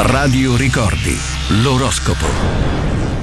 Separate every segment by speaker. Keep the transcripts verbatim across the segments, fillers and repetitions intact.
Speaker 1: Radio Ricordi, l'oroscopo.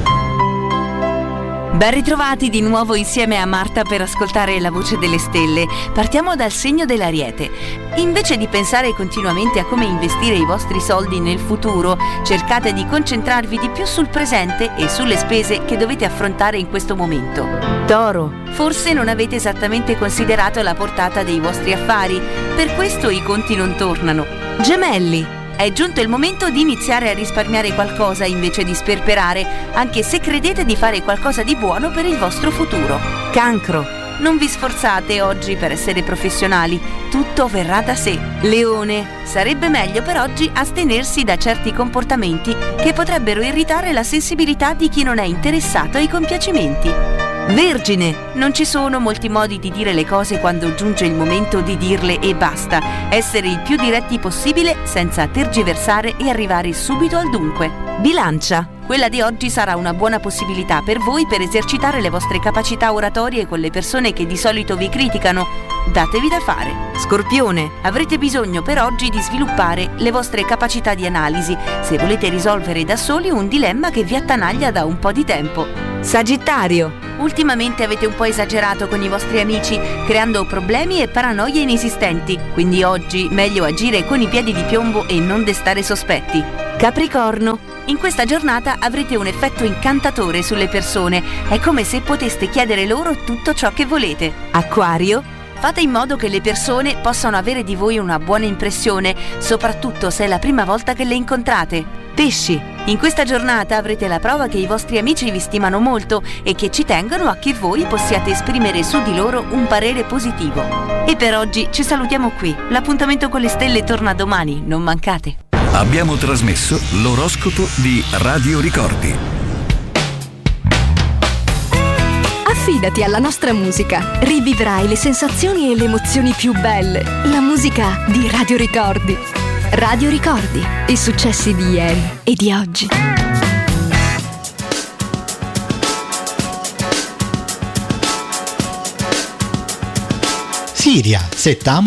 Speaker 2: Ben ritrovati di nuovo insieme a Marta per ascoltare la voce delle stelle. Partiamo dal segno dell'Ariete. Invece di pensare continuamente a come investire i vostri soldi nel futuro, cercate di concentrarvi di più sul presente e sulle spese che dovete affrontare in questo momento. Toro, forse non avete esattamente considerato la portata dei vostri affari, per questo i conti non tornano. Gemelli, è giunto il momento di iniziare a risparmiare qualcosa invece di sperperare, anche se credete di fare qualcosa di buono per il vostro futuro. Cancro, non vi sforzate oggi per essere professionali, tutto verrà da sé. Leone, sarebbe meglio per oggi astenersi da certi comportamenti che potrebbero irritare la sensibilità di chi non è interessato ai compiacimenti. Vergine, non ci sono molti modi di dire le cose quando giunge il momento di dirle e basta. Essere il più diretti possibile senza tergiversare e arrivare subito al dunque. Bilancia, quella di oggi sarà una buona possibilità per voi per esercitare le vostre capacità oratorie con le persone che di solito vi criticano. Datevi da fare. Scorpione, avrete bisogno per oggi di sviluppare le vostre capacità di analisi se volete risolvere da soli un dilemma che vi attanaglia da un po' di tempo. Sagittario, ultimamente avete un po' esagerato con i vostri amici, creando problemi e paranoie inesistenti, quindi oggi meglio agire con i piedi di piombo e non destare sospetti. Capricorno, in questa giornata avrete un effetto incantatore sulle persone, è come se poteste chiedere loro tutto ciò che volete. Acquario, fate in modo che le persone possano avere di voi una buona impressione, soprattutto se è la prima volta che le incontrate. Pesci, in questa giornata avrete la prova che i vostri amici vi stimano molto e che ci tengono a che voi possiate esprimere su di loro un parere positivo. E per oggi ci salutiamo qui. L'appuntamento con le stelle torna domani, non mancate.
Speaker 1: Abbiamo trasmesso l'oroscopo di Radio Ricordi.
Speaker 3: Affidati alla nostra musica. Rivivrai le sensazioni e le emozioni più belle. La musica di Radio Ricordi. Radio Ricordi, i successi di ieri e di oggi.
Speaker 4: Siria, settamo